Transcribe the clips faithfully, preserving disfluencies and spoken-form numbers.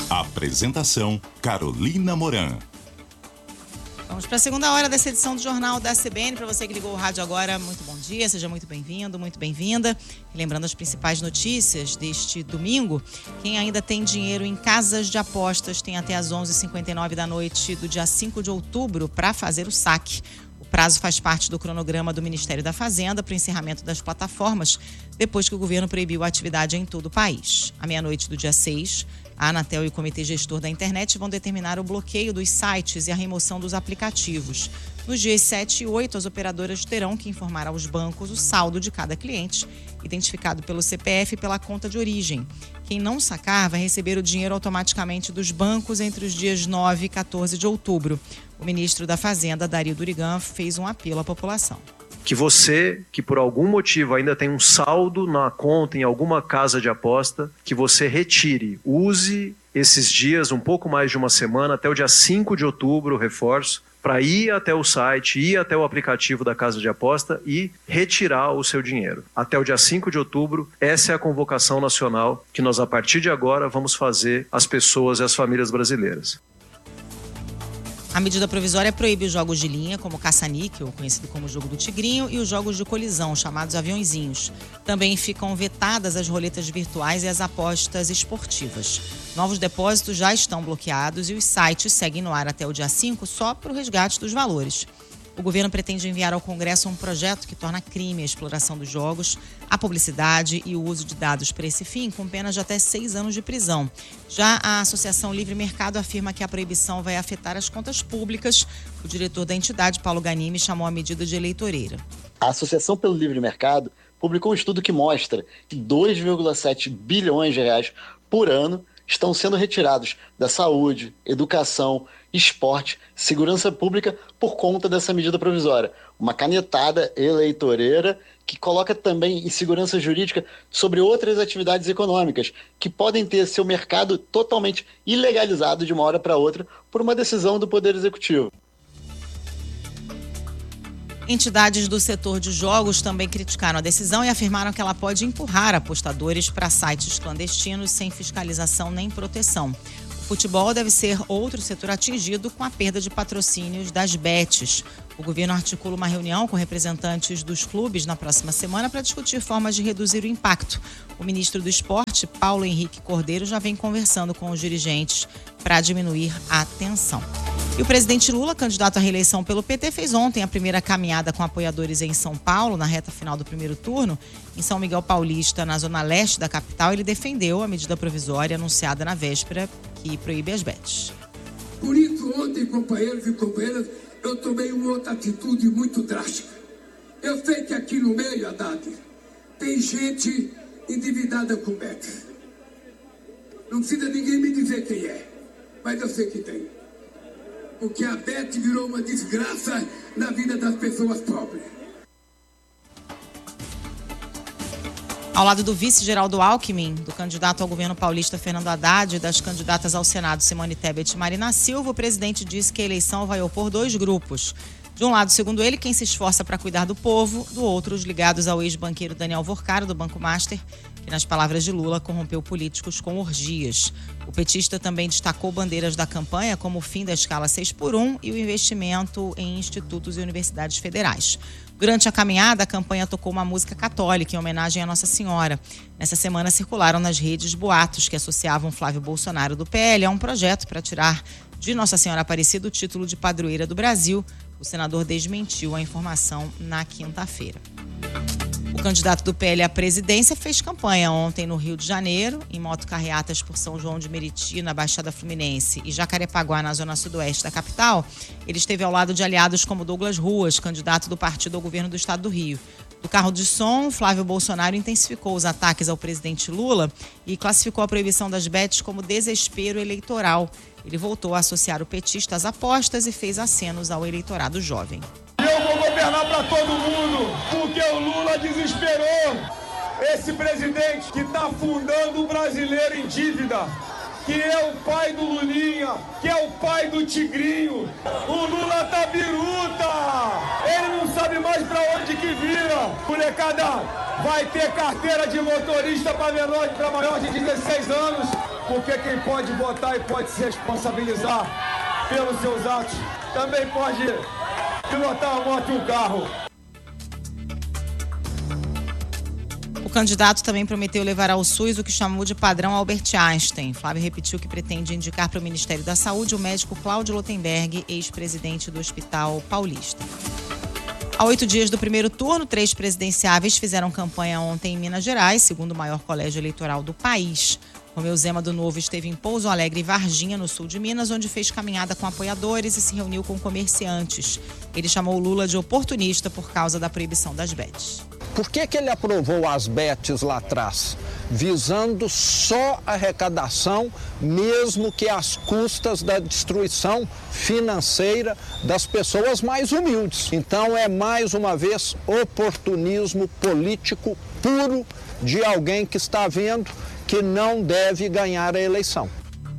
Apresentação: Carolina Moran. Vamos para a segunda hora dessa edição do Jornal da C B N. Para você que ligou o rádio agora, muito bom dia, seja muito bem-vindo, muito bem-vinda. E lembrando as principais notícias deste domingo, quem ainda tem dinheiro em casas de apostas tem até às onze e cinquenta e nove da noite do dia cinco de outubro para fazer o saque. O prazo faz parte do cronograma do Ministério da Fazenda para o encerramento das plataformas, depois que o governo proibiu a atividade em todo o país. À meia-noite do dia seis, a Anatel e o Comitê Gestor da Internet vão determinar o bloqueio dos sites e a remoção dos aplicativos. Nos dias sete e oito, as operadoras terão que informar aos bancos o saldo de cada cliente, identificado pelo C P F e pela conta de origem. Quem não sacar vai receber o dinheiro automaticamente dos bancos entre os dias nove e quatorze de outubro. O ministro da Fazenda, Dario Durigan, fez um apelo à população. Que você, que por algum motivo ainda tem um saldo na conta em alguma casa de aposta, que você retire, use esses dias, um pouco mais de uma semana, até o dia cinco de outubro, reforço, para ir até o site, ir até o aplicativo da casa de aposta e retirar o seu dinheiro. Até o dia cinco de outubro, essa é a convocação nacional que nós, a partir de agora, vamos fazer às pessoas e às famílias brasileiras. A medida provisória proíbe os jogos de linha, como caça-níquel, conhecido como jogo do tigrinho, e os jogos de colisão, chamados aviõezinhos. Também ficam vetadas as roletas virtuais e as apostas esportivas. Novos depósitos já estão bloqueados e os sites seguem no ar até o dia cinco só para o resgate dos valores. O governo pretende enviar ao Congresso um projeto que torna crime a exploração dos jogos, a publicidade e o uso de dados para esse fim, com penas de até seis anos de prisão. Já a Associação Livre Mercado afirma que a proibição vai afetar as contas públicas. O diretor da entidade, Paulo Ganimi, chamou a medida de eleitoreira. A Associação pelo Livre Mercado publicou um estudo que mostra que dois vírgula sete bilhões de reais por ano estão sendo retirados da saúde, educação, esporte, segurança pública por conta dessa medida provisória. Uma canetada eleitoreira que coloca também insegurança jurídica sobre outras atividades econômicas que podem ter seu mercado totalmente ilegalizado de uma hora para outra por uma decisão do Poder Executivo. Entidades do setor de jogos também criticaram a decisão e afirmaram que ela pode empurrar apostadores para sites clandestinos sem fiscalização nem proteção. O futebol deve ser outro setor atingido com a perda de patrocínios das bets. O governo articula uma reunião com representantes dos clubes na próxima semana para discutir formas de reduzir o impacto. O ministro do Esporte, Paulo Henrique Cordeiro, já vem conversando com os dirigentes para diminuir a tensão. E o presidente Lula, candidato à reeleição pelo P T, fez ontem a primeira caminhada com apoiadores em São Paulo, na reta final do primeiro turno. Em São Miguel Paulista, na zona leste da capital, ele defendeu a medida provisória anunciada na véspera que proíbe as bets. Por isso, ontem, companheiros e companheiras, eu tomei uma outra atitude muito drástica. Eu sei que aqui no meio, Haddad, tem gente endividada com bets. Não precisa ninguém me dizer quem é, mas eu sei que tem. Porque a bet virou uma desgraça na vida das pessoas pobres. Ao lado do vice Geraldo Alckmin, do candidato ao governo paulista Fernando Haddad e das candidatas ao Senado Simone Tebet e Marina Silva, o presidente disse que a eleição vai opor dois grupos. De um lado, segundo ele, quem se esforça para cuidar do povo, do outro, os ligados ao ex-banqueiro Daniel Vorcaro, do Banco Master, que, nas palavras de Lula, corrompeu políticos com orgias. O petista também destacou bandeiras da campanha, como o fim da escala seis por um e o investimento em institutos e universidades federais. Durante a caminhada, a campanha tocou uma música católica em homenagem à Nossa Senhora. Nessa semana circularam nas redes boatos que associavam Flávio Bolsonaro do P L a um projeto para tirar de Nossa Senhora Aparecida o título de padroeira do Brasil. O senador desmentiu a informação na quinta-feira. O candidato do P L à presidência fez campanha ontem no Rio de Janeiro, em motocarreatas por São João de Meriti, na Baixada Fluminense, e Jacarepaguá, na zona sudoeste da capital. Ele esteve ao lado de aliados como Douglas Ruas, candidato do partido ao governo do estado do Rio. Do carro de som, Flávio Bolsonaro intensificou os ataques ao presidente Lula e classificou a proibição das bets como desespero eleitoral. Ele voltou a associar o petista às apostas e fez acenos ao eleitorado jovem. Eu vou governar para todo mundo, porque o Lula desesperou. Esse presidente que está afundando o brasileiro em dívida, que é o pai do Lulinha, que é o pai do Tigrinho. O Lula tá biruta, ele não sabe mais para onde que vira. Molecada, vai ter carteira de motorista para menor, para maior de dezesseis anos. Porque quem pode votar e pode se responsabilizar pelos seus atos, também pode pilotar uma moto e um carro. O candidato também prometeu levar ao SUS o que chamou de padrão Albert Einstein. Flávio repetiu que pretende indicar para o Ministério da Saúde o médico Cláudio Lotenberg, ex-presidente do Hospital Paulista. Há oito dias do primeiro turno, três presidenciáveis fizeram campanha ontem em Minas Gerais, segundo o maior colégio eleitoral do país. Romeu Zema do Novo esteve em Pouso Alegre e Varginha, no sul de Minas, onde fez caminhada com apoiadores e se reuniu com comerciantes. Ele chamou o Lula de oportunista por causa da proibição das bets. Por que que ele aprovou as bets lá atrás? Visando só a arrecadação, mesmo que às custas da destruição financeira das pessoas mais humildes. Então é mais uma vez oportunismo político puro de alguém que está vendo que não deve ganhar a eleição.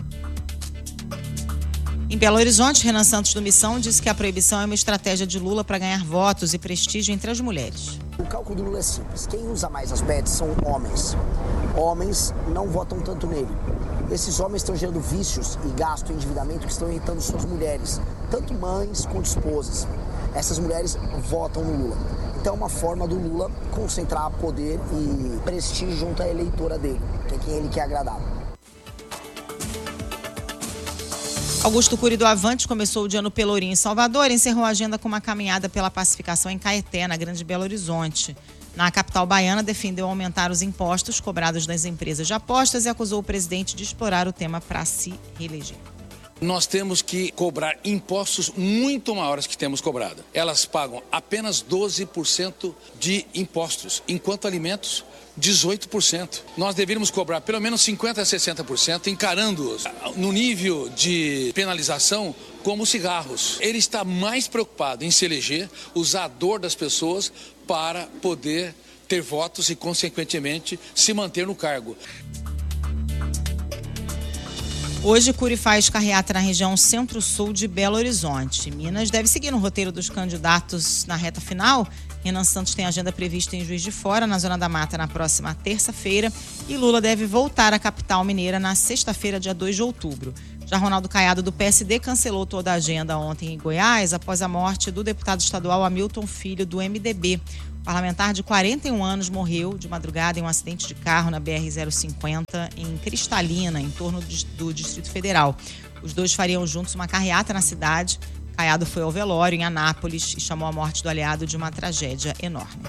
Em Belo Horizonte, Renan Santos do Missão disse que a proibição é uma estratégia de Lula para ganhar votos e prestígio entre as mulheres. O cálculo do Lula é simples. Quem usa mais as bets são homens. Homens não votam tanto nele. Esses homens estão gerando vícios e gasto e endividamento que estão irritando suas mulheres, tanto mães quanto esposas. Essas mulheres votam no Lula. Então é uma forma do Lula concentrar poder e prestígio junto à eleitora dele, que é quem ele quer agradar. Augusto Cury do Avante começou o dia no Pelourinho, em Salvador, e encerrou a agenda com uma caminhada pela pacificação em Caeté, na Grande Belo Horizonte. Na capital baiana, defendeu aumentar os impostos cobrados das empresas de apostas e acusou o presidente de explorar o tema para se reeleger. Nós temos que cobrar impostos muito maiores que temos cobrado. Elas pagam apenas doze por cento de impostos, enquanto alimentos dezoito por cento. Nós deveríamos cobrar pelo menos cinquenta a sessenta por cento, encarando-os no nível de penalização como cigarros. Ele está mais preocupado em se eleger, usar a dor das pessoas para poder ter votos e, consequentemente, se manter no cargo. Hoje, Cury faz carreata na região centro-sul de Belo Horizonte. Minas deve seguir no roteiro dos candidatos na reta final. Renan Santos tem agenda prevista em Juiz de Fora, na Zona da Mata, na próxima terça-feira. E Lula deve voltar à capital mineira na sexta-feira, dia dois de outubro. Já Ronaldo Caiado, do P S D, cancelou toda a agenda ontem em Goiás, após a morte do deputado estadual Hamilton Filho, do M D B. O parlamentar de quarenta e um anos morreu de madrugada em um acidente de carro na B R zero cinquenta, em Cristalina, em torno do Distrito Federal. Os dois fariam juntos uma carreata na cidade. Caiado foi ao velório em Anápolis e chamou a morte do aliado de uma tragédia enorme.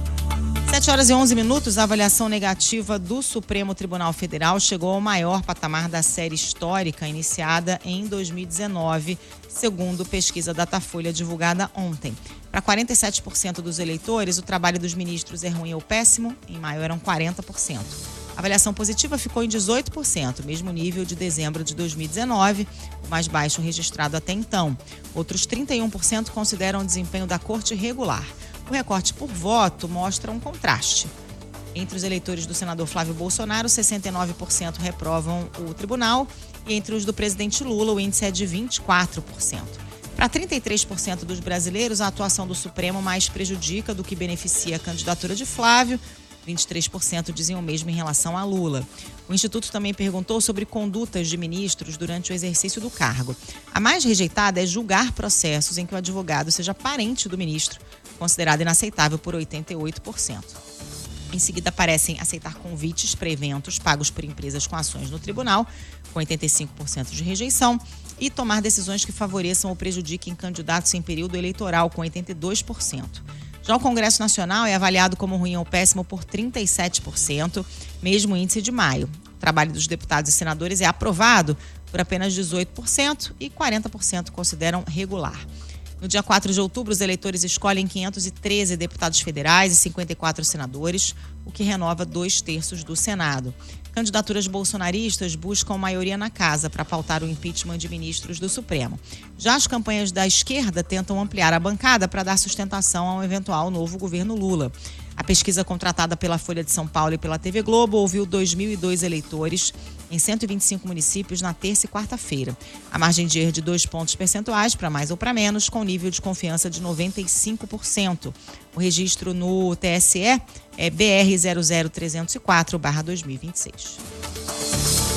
sete horas e onze minutos, a avaliação negativa do Supremo Tribunal Federal chegou ao maior patamar da série histórica iniciada em dois mil e dezenove, segundo pesquisa Datafolha divulgada ontem. Para quarenta e sete por cento dos eleitores, o trabalho dos ministros é ruim ou péssimo, em maio eram quarenta por cento. A avaliação positiva ficou em dezoito por cento, mesmo nível de dezembro de dois mil e dezenove, o mais baixo registrado até então. Outros trinta e um por cento consideram o desempenho da corte regular. O recorte por voto mostra um contraste. Entre os eleitores do senador Flávio Bolsonaro, sessenta e nove por cento reprovam o tribunal e entre os do presidente Lula, o índice é de vinte e quatro por cento. Para trinta e três por cento dos brasileiros, a atuação do Supremo mais prejudica do que beneficia a candidatura de Flávio. vinte e três por cento dizem o mesmo em relação a Lula. O Instituto também perguntou sobre condutas de ministros durante o exercício do cargo. A mais rejeitada é julgar processos em que o advogado seja parente do ministro, considerado inaceitável por oitenta e oito por cento. Em seguida aparecem aceitar convites para eventos pagos por empresas com ações no tribunal, com oitenta e cinco por cento de rejeição, e tomar decisões que favoreçam ou prejudiquem candidatos em período eleitoral, com oitenta e dois por cento. Já o Congresso Nacional é avaliado como ruim ou péssimo por trinta e sete por cento, mesmo índice de maio. O trabalho dos deputados e senadores é aprovado por apenas dezoito por cento e quarenta por cento consideram regular. No dia quatro de outubro, os eleitores escolhem quinhentos e treze deputados federais e cinquenta e quatro senadores, o que renova dois terços do Senado. Candidaturas bolsonaristas buscam maioria na casa para pautar o impeachment de ministros do Supremo. Já as campanhas da esquerda tentam ampliar a bancada para dar sustentação a um eventual novo governo Lula. A pesquisa contratada pela Folha de São Paulo e pela T V Globo ouviu dois mil e dois eleitores em cento e vinte e cinco municípios na terça e quarta-feira. A margem de erro de dois pontos percentuais, para mais ou para menos, com nível de confiança de noventa e cinco por cento. O registro no T S E é B R zero zero trezentos e quatro barra dois mil e vinte e seis.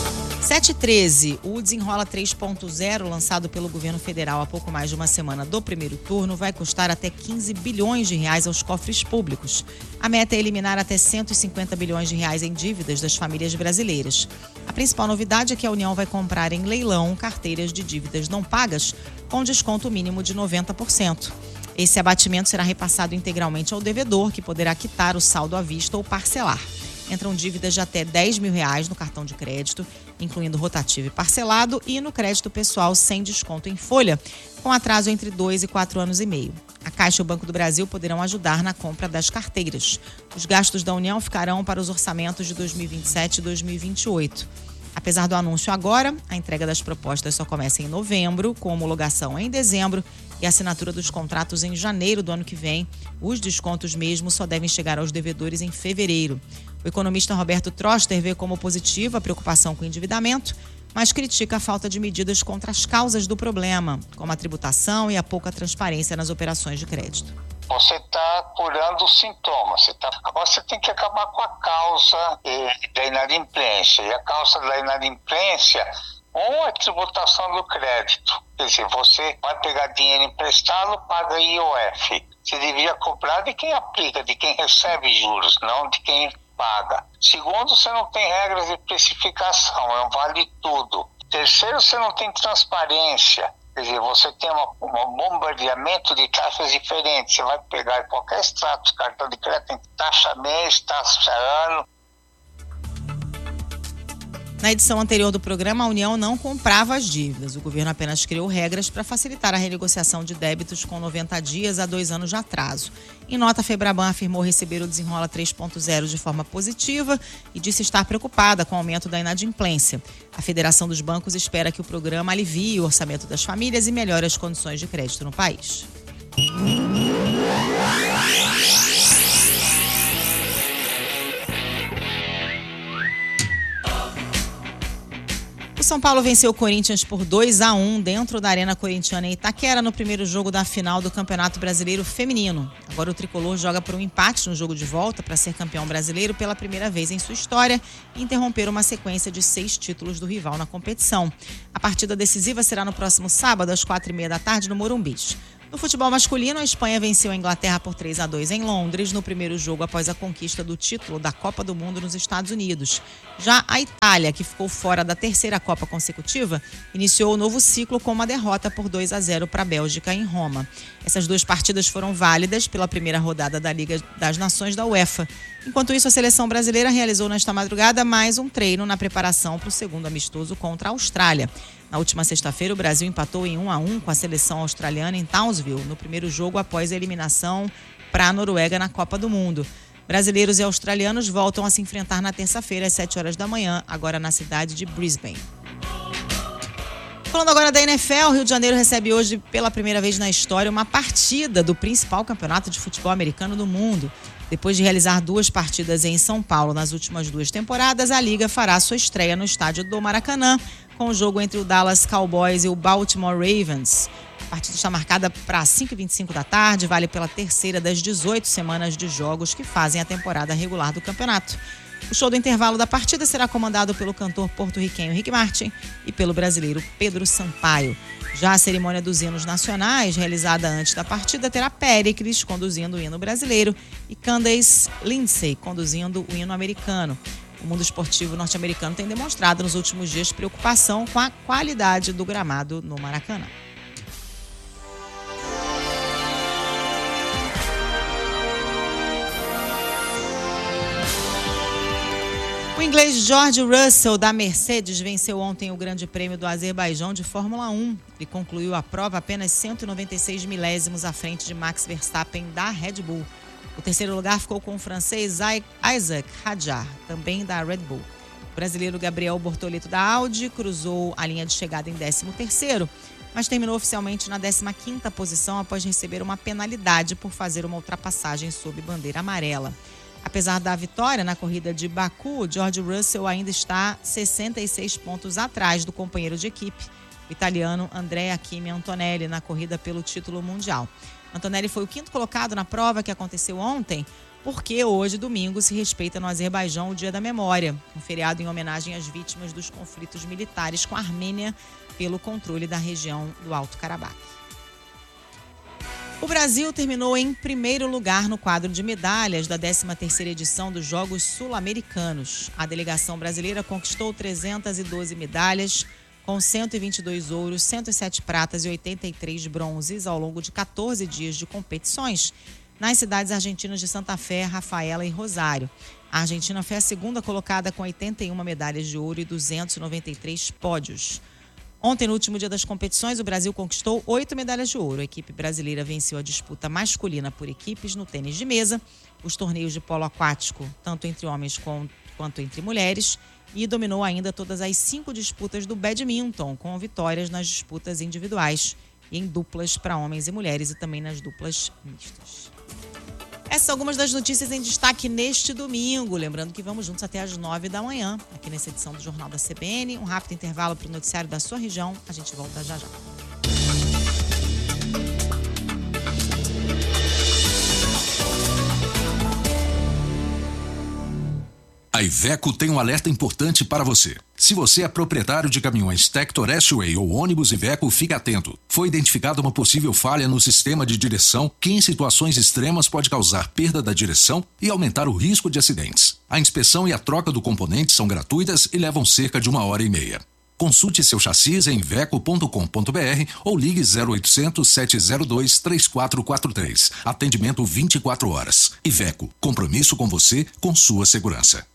sete e treze, o Desenrola três ponto zero, lançado pelo governo federal há pouco mais de uma semana do primeiro turno, vai custar até quinze bilhões de reais aos cofres públicos. A meta é eliminar até cento e cinquenta bilhões de reais em dívidas das famílias brasileiras. A principal novidade é que a União vai comprar em leilão carteiras de dívidas não pagas com desconto mínimo de noventa por cento. Esse abatimento será repassado integralmente ao devedor, que poderá quitar o saldo à vista ou parcelar. Entram dívidas de até dez mil reais no cartão de crédito, incluindo rotativo e parcelado, e no crédito pessoal sem desconto em folha, com atraso entre dois e quatro anos e meio. A Caixa e o Banco do Brasil poderão ajudar na compra das carteiras. Os gastos da União ficarão para os orçamentos de dois mil e vinte e sete e dois mil e vinte e oito. Apesar do anúncio agora, a entrega das propostas só começa em novembro, com homologação em dezembro e assinatura dos contratos em janeiro do ano que vem. Os descontos mesmo só devem chegar aos devedores em fevereiro. O economista Roberto Troster vê como positiva a preocupação com o endividamento, mas critica a falta de medidas contra as causas do problema, como a tributação e a pouca transparência nas operações de crédito. Você está curando os sintomas. Você tá... Agora você tem que acabar com a causa eh, da inadimplência. E a causa da inadimplência, um é a tributação do crédito. Quer dizer, você vai pegar dinheiro emprestado, paga I O F. Você devia cobrar de quem aplica, de quem recebe juros, não de quem paga. Segundo, você não tem regras de precificação, é um vale tudo. Terceiro, você não tem transparência. Quer dizer, você tem um bombardeamento de taxas diferentes. Você vai pegar qualquer extrato de cartão de crédito, tem taxa mês, taxa ano. Na edição anterior do programa, a União não comprava as dívidas. O governo apenas criou regras para facilitar a renegociação de débitos com noventa dias a dois anos de atraso. Em nota, a Febraban afirmou receber o Desenrola três ponto zero de forma positiva e disse estar preocupada com o aumento da inadimplência. A Federação dos Bancos espera que o programa alivie o orçamento das famílias e melhore as condições de crédito no país. O São Paulo venceu o Corinthians por dois a um dentro da Arena Corintiana em Itaquera no primeiro jogo da final do Campeonato Brasileiro Feminino. Agora o tricolor joga por um empate no jogo de volta para ser campeão brasileiro pela primeira vez em sua história e interromper uma sequência de seis títulos do rival na competição. A partida decisiva será no próximo sábado às quatro e meia da tarde no Morumbi. No futebol masculino, a Espanha venceu a Inglaterra por três a dois em Londres, no primeiro jogo após a conquista do título da Copa do Mundo nos Estados Unidos. Já a Itália, que ficou fora da terceira Copa consecutiva, iniciou o novo ciclo com uma derrota por dois a zero para a Bélgica em Roma. Essas duas partidas foram válidas pela primeira rodada da Liga das Nações da UEFA. Enquanto isso, a seleção brasileira realizou nesta madrugada mais um treino na preparação para o segundo amistoso contra a Austrália. Na última sexta-feira, o Brasil empatou em um a um com a seleção australiana em Townsville, no primeiro jogo após a eliminação para a Noruega na Copa do Mundo. Brasileiros e australianos voltam a se enfrentar na terça-feira, às sete horas da manhã, agora na cidade de Brisbane. Falando agora da N F L, o Rio de Janeiro recebe hoje, pela primeira vez na história, uma partida do principal campeonato de futebol americano do mundo. Depois de realizar duas partidas em São Paulo nas últimas duas temporadas, a Liga fará sua estreia no estádio do Maracanã, com o jogo entre o Dallas Cowboys e o Baltimore Ravens. A partida está marcada para cinco e vinte e cinco da tarde, vale pela terceira das dezoito semanas de jogos que fazem a temporada regular do campeonato. O show do intervalo da partida será comandado pelo cantor porto-riquenho Rick Martin e pelo brasileiro Pedro Sampaio. Já a cerimônia dos hinos nacionais, realizada antes da partida, terá Péricles conduzindo o hino brasileiro e Candace Lindsay conduzindo o hino americano. O mundo esportivo norte-americano tem demonstrado nos últimos dias preocupação com a qualidade do gramado no Maracanã. O inglês George Russell, da Mercedes, venceu ontem o Grande Prêmio do Azerbaijão de Fórmula um. Ele concluiu a prova apenas cento e noventa e seis milésimos à frente de Max Verstappen, da Red Bull. O terceiro lugar ficou com o francês Isaac Hadjar, também da Red Bull. O brasileiro Gabriel Bortoleto, da Audi, cruzou a linha de chegada em décimo terceiro, mas terminou oficialmente na décima quinta posição após receber uma penalidade por fazer uma ultrapassagem sob bandeira amarela. Apesar da vitória na corrida de Baku, George Russell ainda está sessenta e seis pontos atrás do companheiro de equipe, o italiano Andrea Kimi Antonelli, na corrida pelo título mundial. Antonelli foi o quinto colocado na prova que aconteceu ontem, porque hoje, domingo, se respeita no Azerbaijão o Dia da Memória, um feriado em homenagem às vítimas dos conflitos militares com a Armênia pelo controle da região do Alto Carabaque. O Brasil terminou em primeiro lugar no quadro de medalhas da décima terceira edição dos Jogos Sul-Americanos. A delegação brasileira conquistou trezentas e doze medalhas, com cento e vinte e dois ouros, cento e sete pratas e oitenta e três bronzes ao longo de quatorze dias de competições nas cidades argentinas de Santa Fé, Rafaela e Rosário. A Argentina foi a segunda colocada com oitenta e uma medalhas de ouro e duzentos e noventa e três pódios. Ontem, no último dia das competições, o Brasil conquistou oito medalhas de ouro. A equipe brasileira venceu a disputa masculina por equipes no tênis de mesa, os torneios de polo aquático, tanto entre homens quanto entre mulheres, e dominou ainda todas as cinco disputas do badminton, com vitórias nas disputas individuais e em duplas para homens e mulheres e também nas duplas mistas. Essas são algumas das notícias em destaque neste domingo. Lembrando que vamos juntos até às nove da manhã, aqui nessa edição do Jornal da C B N. Um rápido intervalo para o noticiário da sua região. A gente volta já já. A Iveco tem um alerta importante para você. Se você é proprietário de caminhões Tector S-Way ou ônibus Iveco, fique atento. Foi identificada uma possível falha no sistema de direção que em situações extremas pode causar perda da direção e aumentar o risco de acidentes. A inspeção e a troca do componente são gratuitas e levam cerca de uma hora e meia. Consulte seu chassi em iveco ponto com ponto b r ou ligue zero oitocentos, sete zero dois, três quatro quatro três. Atendimento vinte e quatro horas. Iveco, compromisso com você, com sua segurança.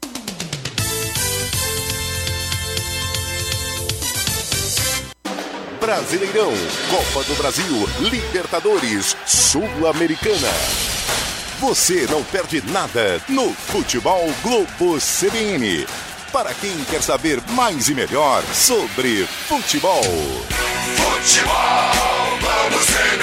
Brasileirão, Copa do Brasil, Libertadores, Sul-Americana. Você não perde nada no Futebol Globo C B N. Para quem quer saber mais e melhor sobre futebol. Futebol Globo C B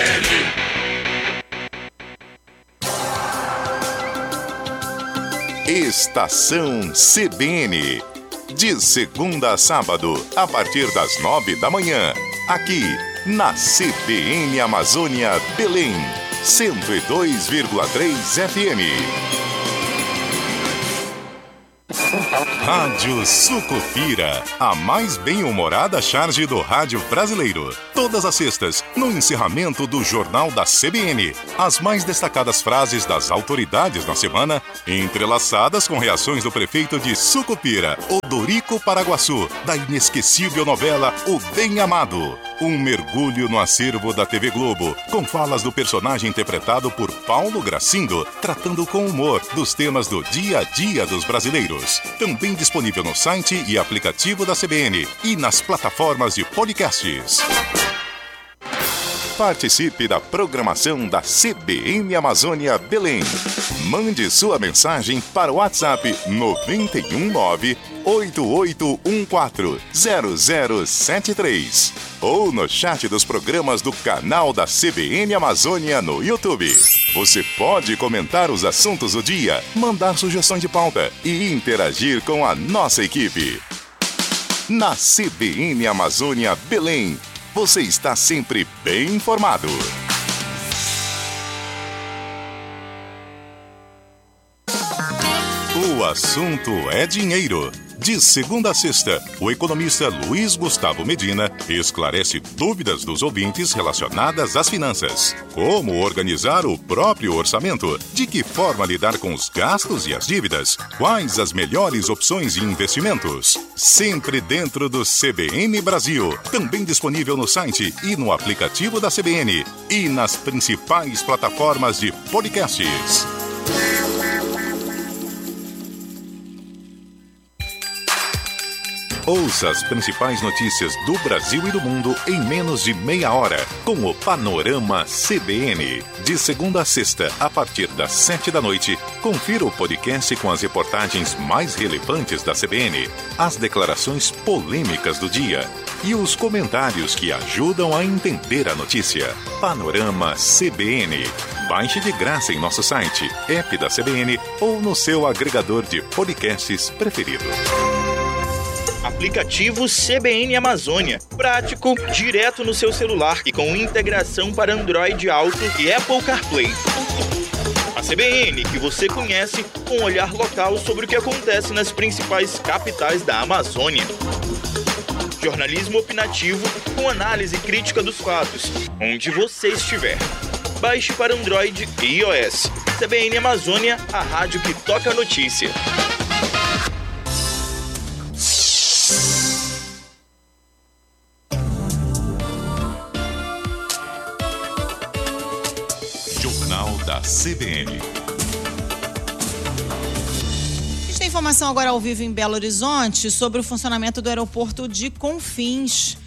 N. Estação C B N. De segunda a sábado, a partir das nove da manhã, aqui na C B N Amazônia Belém, cento e dois vírgula três F M. Rádio Sucupira, a mais bem-humorada charge do rádio brasileiro. Todas as sextas, no encerramento do Jornal da C B N, as mais destacadas frases das autoridades na semana, entrelaçadas com reações do prefeito de Sucupira, Odorico Paraguaçu, da inesquecível novela O Bem Amado. Um mergulho no acervo da T V Globo, com falas do personagem interpretado por Paulo Gracindo, tratando com humor dos temas do dia a dia dos brasileiros. Também disponível no site e aplicativo da C B N e nas plataformas de podcasts. Participe da programação da C B N Amazônia Belém. Mande sua mensagem para o WhatsApp nove um nove, oito oito um quatro, zero zero sete três ou no chat dos programas do canal da C B N Amazônia no YouTube. Você pode comentar os assuntos do dia, mandar sugestões de pauta e interagir com a nossa equipe. Na C B N Amazônia Belém, você está sempre bem informado. O assunto é dinheiro. De segunda a sexta, o economista Luiz Gustavo Medina esclarece dúvidas dos ouvintes relacionadas às finanças. Como organizar o próprio orçamento? De que forma lidar com os gastos e as dívidas? Quais as melhores opções de investimentos? Sempre dentro do C B N Brasil. Também disponível no site e no aplicativo da C B N. E nas principais plataformas de podcasts. Ouça as principais notícias do Brasil e do mundo em menos de meia hora, com o Panorama C B N. De segunda a sexta, a partir das sete da noite, confira o podcast com as reportagens mais relevantes da C B N, as declarações polêmicas do dia e os comentários que ajudam a entender a notícia. Panorama C B N. Baixe de graça em nosso site, app da C B N ou no seu agregador de podcasts preferido. Aplicativo C B N Amazônia. Prático, direto no seu celular e com integração para Android Auto e Apple CarPlay. C B N, que você conhece, com um olhar local sobre o que acontece nas principais capitais da Amazônia. Jornalismo opinativo com análise crítica dos fatos, onde você estiver. Baixe para Android e iOS. C B N Amazônia, a rádio que toca a notícia. Jornal da C B N. Informação agora ao vivo em Belo Horizonte sobre o funcionamento do aeroporto de Confins.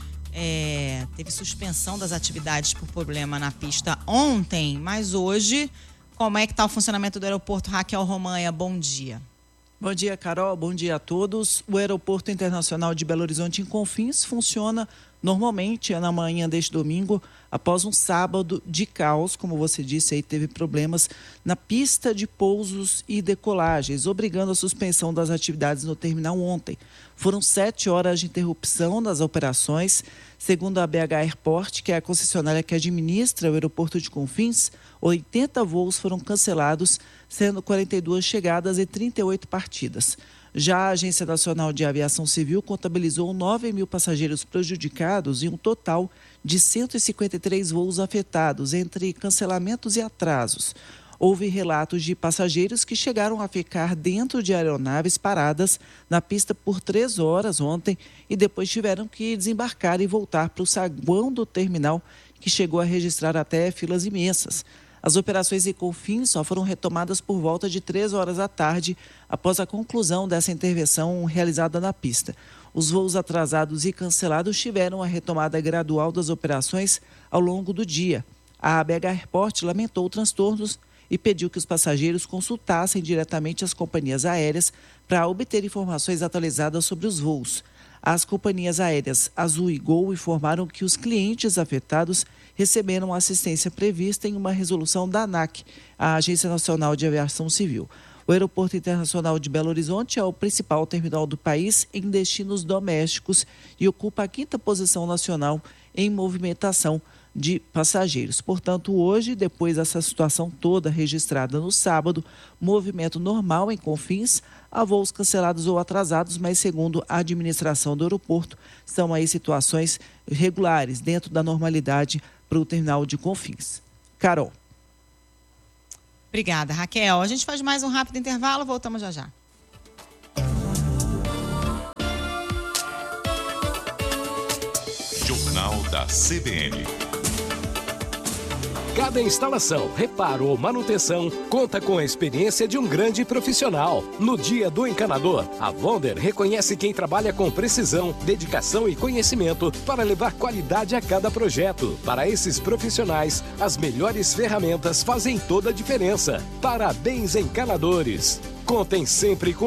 É, teve suspensão das atividades por problema na pista ontem, mas hoje, como é que está o funcionamento do aeroporto? Raquel Romanha, bom dia. Bom dia, Carol. Bom dia a todos. O Aeroporto Internacional de Belo Horizonte em Confins funciona normalmente na manhã deste domingo, após um sábado de caos, como você disse, aí teve problemas na pista de pousos e decolagens, obrigando a suspensão das atividades no terminal ontem. Foram sete horas de interrupção das operações. Segundo a B H Airport, que é a concessionária que administra o aeroporto de Confins, oitenta voos foram cancelados, sendo quarenta e duas chegadas e trinta e oito partidas. Já a Agência Nacional de Aviação Civil contabilizou nove mil passageiros prejudicados e um total de cento e cinquenta e três voos afetados, entre cancelamentos e atrasos. Houve relatos de passageiros que chegaram a ficar dentro de aeronaves paradas na pista por três horas ontem e depois tiveram que desembarcar e voltar para o saguão do terminal, que chegou a registrar até filas imensas. As operações em Confins só foram retomadas por volta de três horas da tarde, após a conclusão dessa intervenção realizada na pista. Os voos atrasados e cancelados tiveram a retomada gradual das operações ao longo do dia. A B H Airport lamentou transtornos e pediu que os passageiros consultassem diretamente as companhias aéreas para obter informações atualizadas sobre os voos. As companhias aéreas Azul e Gol informaram que os clientes afetados receberam a assistência prevista em uma resolução da ANAC, a Agência Nacional de Aviação Civil. O Aeroporto Internacional de Belo Horizonte é o principal terminal do país em destinos domésticos e ocupa a quinta posição nacional em movimentação de passageiros. Portanto, hoje, depois dessa situação toda registrada no sábado, movimento normal em Confins, há voos cancelados ou atrasados, mas segundo a administração do aeroporto, são aí situações regulares, dentro da normalidade para o terminal de Confins. Carol. Obrigada, Raquel. A gente faz mais um rápido intervalo, voltamos já já. Jornal da C B N. Cada instalação, reparo ou manutenção conta com a experiência de um grande profissional. No Dia do Encanador, a Wonder reconhece quem trabalha com precisão, dedicação e conhecimento para levar qualidade a cada projeto. Para esses profissionais, as melhores ferramentas fazem toda a diferença. Parabéns, encanadores! Contem sempre com